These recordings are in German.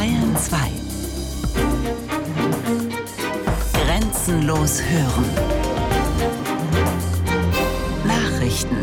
Bayern 2. Grenzenlos hören. Nachrichten.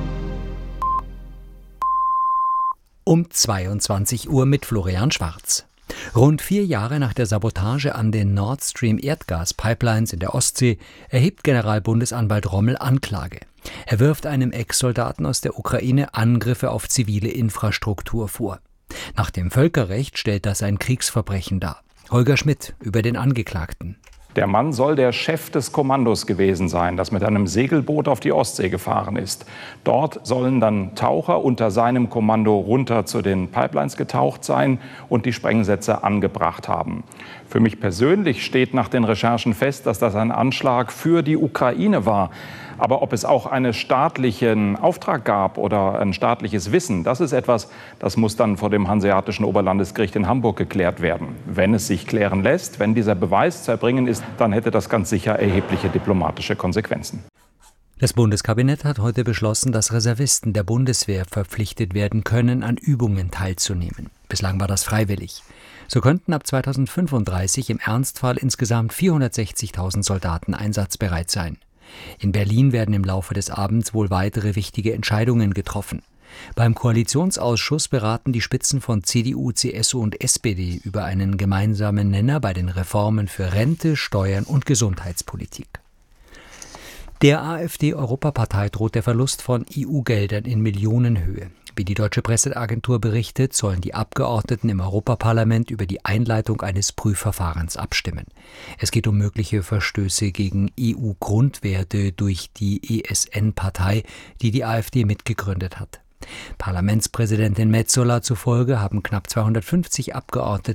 Um 22 Uhr mit Florian Schwarz. Rund 4 Jahre nach der Sabotage an den Nord Stream Erdgaspipelines in der Ostsee erhebt Generalbundesanwalt Rommel Anklage. Er wirft einem Ex-Soldaten aus der Ukraine Angriffe auf zivile Infrastruktur vor. Nach dem Völkerrecht stellt das ein Kriegsverbrechen dar. Holger Schmidt über den Angeklagten. Der Mann soll der Chef des Kommandos gewesen sein, das mit einem Segelboot auf die Ostsee gefahren ist. Dort sollen dann Taucher unter seinem Kommando runter zu den Pipelines getaucht sein und die Sprengsätze angebracht haben. Für mich persönlich steht nach den Recherchen fest, dass das ein Anschlag für die Ukraine war. Aber ob es auch einen staatlichen Auftrag gab oder ein staatliches Wissen, das ist etwas, das muss dann vor dem Hanseatischen Oberlandesgericht in Hamburg geklärt werden. Wenn es sich klären lässt, wenn dieser Beweis zu erbringen ist, dann hätte das ganz sicher erhebliche diplomatische Konsequenzen. Das Bundeskabinett hat heute beschlossen, dass Reservisten der Bundeswehr verpflichtet werden können, an Übungen teilzunehmen. Bislang war das freiwillig. So könnten ab 2035 im Ernstfall insgesamt 460.000 Soldaten einsatzbereit sein. In Berlin werden im Laufe des Abends wohl weitere wichtige Entscheidungen getroffen. Beim Koalitionsausschuss beraten die Spitzen von CDU, CSU und SPD über einen gemeinsamen Nenner bei den Reformen für Rente, Steuern und Gesundheitspolitik. Der AfD-Europapartei droht der Verlust von EU-Geldern in Millionenhöhe. Wie die deutsche Presseagentur berichtet, sollen die Abgeordneten im Europaparlament über die Einleitung eines Prüfverfahrens abstimmen. Es geht um mögliche Verstöße gegen EU-Grundwerte durch die ESN-Partei, die die AfD mitgegründet hat. Parlamentspräsidentin Metsola zufolge haben knapp 250 Abgeordnete